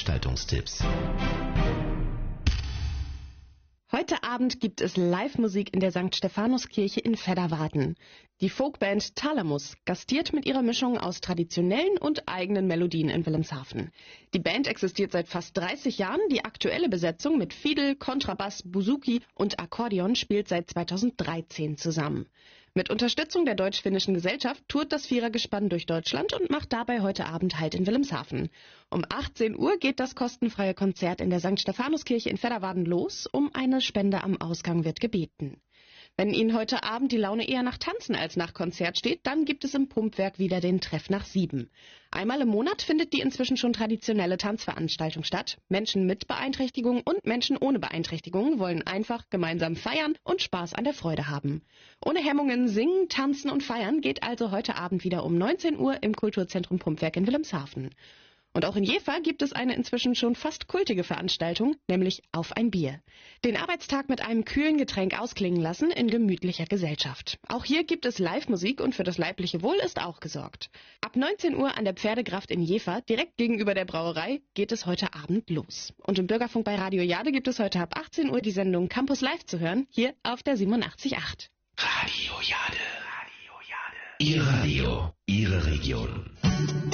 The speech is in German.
Veranstaltungstipps. Heute Abend gibt es Live-Musik in der St. Stephanuskirche in Vedderwarden. Die Folkband Thalamus gastiert mit ihrer Mischung aus traditionellen und eigenen Melodien in Wilhelmshaven. Die Band existiert seit fast 30 Jahren. Die aktuelle Besetzung mit Fiedel, Kontrabass, Bouzouki und Akkordeon spielt seit 2013 zusammen. Mit Unterstützung der Deutsch-Finnischen Gesellschaft tourt das Vierergespann durch Deutschland und macht dabei heute Abend Halt in Wilhelmshaven. Um 18 Uhr geht das kostenfreie Konzert in der St. Stephanuskirche in Vedderwarden los. Um eine Spende am Ausgang wird gebeten. Wenn Ihnen heute Abend die Laune eher nach Tanzen als nach Konzert steht, dann gibt es im Pumpwerk wieder den Treff nach 7. Einmal im Monat findet die inzwischen schon traditionelle Tanzveranstaltung statt. Menschen mit Beeinträchtigung und Menschen ohne Beeinträchtigung wollen einfach gemeinsam feiern und Spaß an der Freude haben. Ohne Hemmungen singen, tanzen und feiern geht also heute Abend wieder um 19 Uhr im Kulturzentrum Pumpwerk in Wilhelmshaven. Und auch in Jever gibt es eine inzwischen schon fast kultige Veranstaltung, nämlich Auf ein Bier. Den Arbeitstag mit einem kühlen Getränk ausklingen lassen in gemütlicher Gesellschaft. Auch hier gibt es Live-Musik und für das leibliche Wohl ist auch gesorgt. Ab 19 Uhr an der Pferdegraft in Jever, direkt gegenüber der Brauerei, geht es heute Abend los. Und im Bürgerfunk bei Radio Jade gibt es heute ab 18 Uhr die Sendung Campus Live zu hören, hier auf der 87.8. Radio Jade. Ihr Radio, Ihre Region.